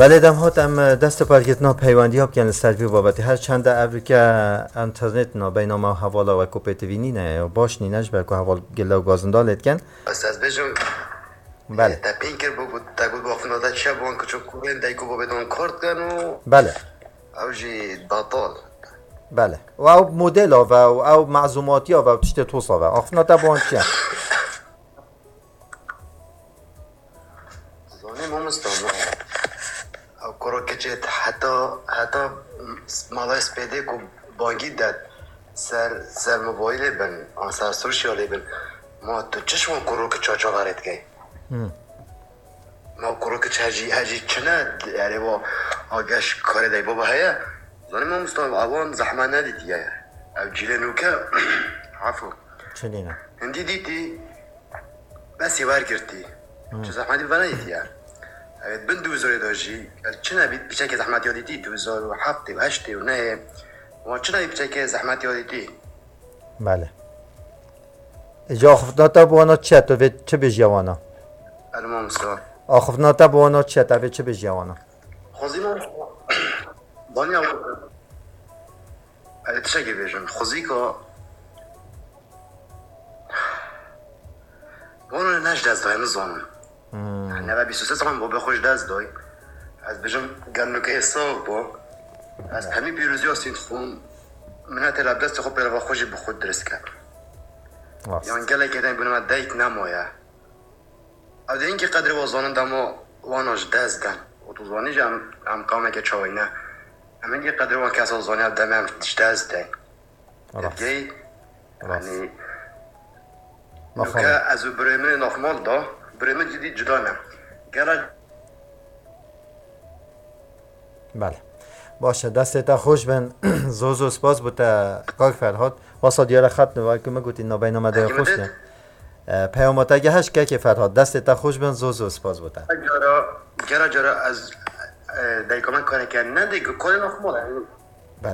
بله دم هاتم دست پرگت نا پیوندی ها بکن استرفی بابتی هر چند اوری که انترنت نا بین ما حوالا و کوپیتوینی نه باش نینش برکو حوال گله و گازندال اتکن از بجم بله تا پینکر بگو تا گو بافتن داد چه بان کچو کوین دایکو با بدون کارت کنو بله اوجی باطل بله و او مدل ها و او معزوماتی ها و تشت توصا و آخفنا تا بان چیه زانی ما مستانو او کرو کچه حتی مالای سپیده کو بانگی داد سر موبایل بن آن سر سوشیالی بن ما تو چشم کرو که چاچا غارت که ما کرو که هجی چنه یعنی با آگش کاری دای بابا هیا زانی ما مستانو اوان زحمه ندیدی یا او جیلنو که عفو چنینه هندی دیدی بس یوار کردی چه زحمتی و ندیدی یا بن 2012 چنه بیچه که زحمت یادیدی 2007 و 8 و 9 و چنه بیچه که زحمت یادیدی بله اجا آخفنا تا بوانا چه تو چه بجیوانا الان مستوى آخفنا تا بوانا چه تو چه بجیوانا خوزينا دانيا على تشاكي بيجن خوزيكا وانا ناش داز داي نظام احنا بقى بيسوسي طبعا بابا خوش داز داي از بيجن قالوا كي صاغ بو از همي بيروزيو سين خون من هات الابداس تخو بيرا خوشي بخود درسكا يعني قال لك كده بنما دايت نامويا او ده اینکه قدر وزانن دما واناش داز دن و تو زانی جم هم قامه که چاوینه همین یه قدر وان کسا زانی هم دمه هم داز دن دیگه یعنی نوکه از برایمن نخمال دا برایمن جدید جدا نه گره بله باشه دستت خوش بن زوزو سپاس بوده کاک فرهاد واسه دیاره خط نوای که مگوتی نابین آمده خوش نه پیامات اگه هش که فرهاد دستت خوش بن زوزو سپاس بوده جارا از دیگه من کاری که نه دیگه کاری نخمال